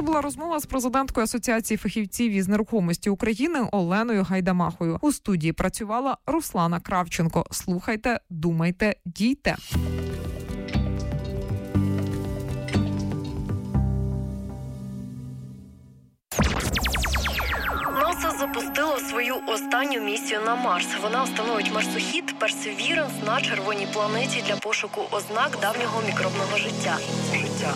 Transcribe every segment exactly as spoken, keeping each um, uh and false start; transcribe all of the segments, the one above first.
була розмова з президенткою Асоціації фахівців із нерухомості України Оленою Гайдамахою. У студії працювала Руслана Кравченко. Слухайте, думайте, дійте. НАСА запустило свою останню місію на Марс. Вона встановить марсохід Персевіранс на червоній планеті для пошуку ознак давнього мікробного життя. Життя.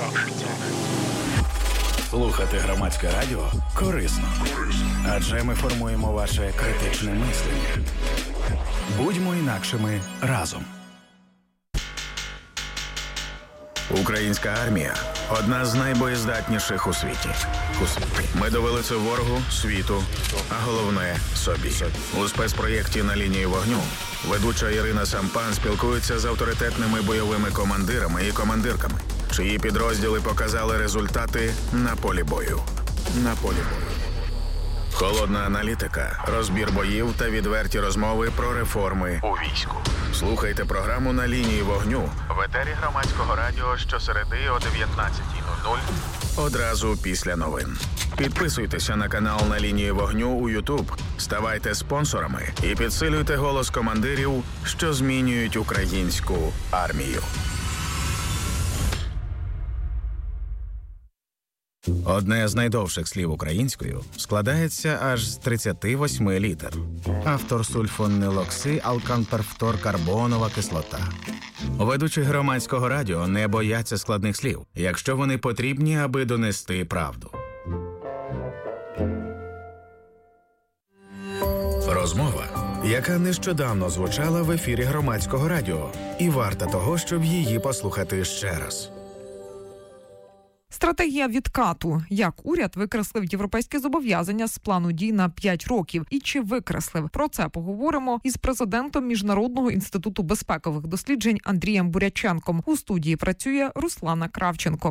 Слухати громадське радіо корисно. Адже ми формуємо ваше критичне мислення. Будьмо інакшими разом. Українська армія – одна з найбоєздатніших у світі. У світі. Ми довели це ворогу, світу, а головне – собі. У спецпроєкті «На лінії вогню» ведуча Ірина Сампан спілкується з авторитетними бойовими командирами і командирками, чиї підрозділи показали результати на полі бою. На полі бою. Холодна аналітика, розбір боїв та відверті розмови про реформи у війську. Слухайте програму «На лінії вогню» в етері громадського радіо щосереди о дев'ятнадцятій нуль нуль одразу після новин. Підписуйтеся на канал «На лінії вогню» у YouTube, ставайте спонсорами і підсилюйте голос командирів, що змінюють українську армію. Одне з найдовших слів українською складається аж з тридцяти восьми літер. Автор сульфонилокси алканперфторкарбонова кислота. Ведучі громадського радіо не бояться складних слів, якщо вони потрібні, аби донести правду. Розмова, яка нещодавно звучала в ефірі громадського радіо, і варта того, щоб її послухати ще раз. Стратегія відкату. Як уряд викреслив європейські зобов'язання з плану дій на п'ять років? І чи викреслив? Про це поговоримо із президентом Міжнародного інституту безпекових досліджень Андрієм Буряченком. У студії працює Руслана Кравченко.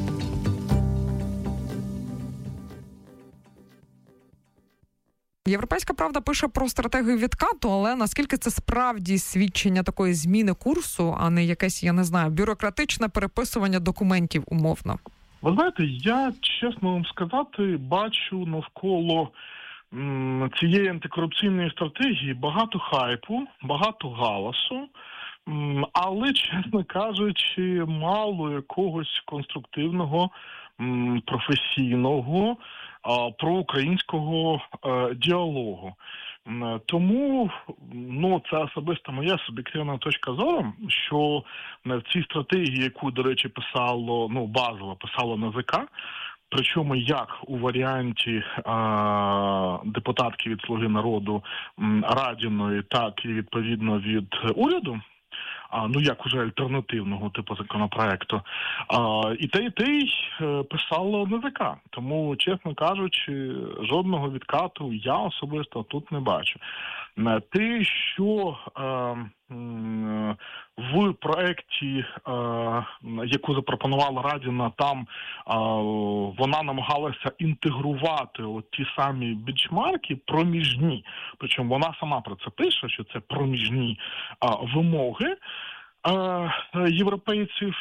Європейська правда пише про стратегію відкату, але наскільки це справді свідчення такої зміни курсу, а не якесь, я не знаю, бюрократичне переписування документів умовно? Ви знаєте, я, чесно вам сказати, бачу навколо м, цієї антикорупційної стратегії багато хайпу, багато галасу, м, але, чесно кажучи, мало якогось конструктивного, м, професійного, а, проукраїнського а, діалогу. Тому, ну, це особисто моя суб'єктивна точка зору, що в цій стратегії, яку, до речі, писало, ну, базово писало НАЗК, причому як у варіанті а, депутатки від «Слуги народу» Радіної, так і, відповідно, від уряду, а, ну, як уже альтернативного типу законопроекту, а, і те, і те й писало НАЗК. Тому, чесно кажучи, жодного відкату я особисто тут не бачу. Те, що е, е, в проекті, е, яку запропонувала Радіна, там е, вона намагалася інтегрувати от ті самі бенчмарки проміжні, причому вона сама про це пише, що це проміжні е, вимоги європейців,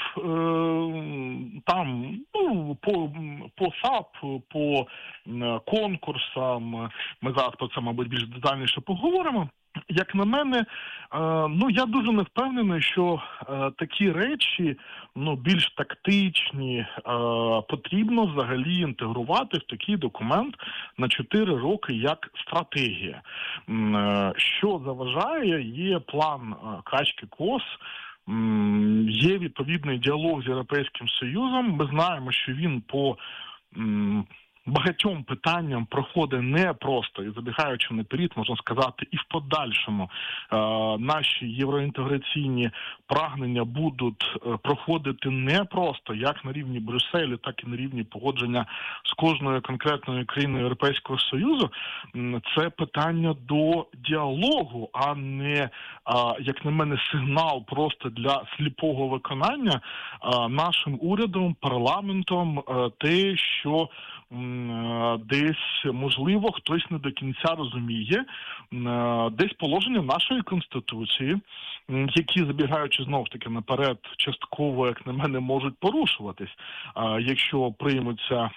там, ну, по, по САП, по конкурсам, ми зараз про це, мабуть, більш детальніше поговоримо. Як на мене, ну, я дуже не впевнений, що такі речі, ну, більш тактичні, потрібно взагалі інтегрувати в такий документ на чотири роки як стратегія. Що заважає, є план Качки-Кос, є відповідний діалог з Європейським Союзом. Ми знаємо, що він по багатьом питанням проходить не просто, і забігаючи наперед, можна сказати, і в подальшому е, наші євроінтеграційні прагнення будуть е, проходити не просто як на рівні Брюсселю, так і на рівні погодження з кожною конкретною країною Європейського Союзу. Це питання до діалогу, а не, е, як на мене, сигнал просто для сліпого виконання е, нашим урядом, парламентом, е, те, що десь, можливо, хтось не до кінця розуміє, десь положення нашої Конституції, які, забігаючи знову ж таки наперед, частково, як на мене, можуть порушуватись, якщо приймуться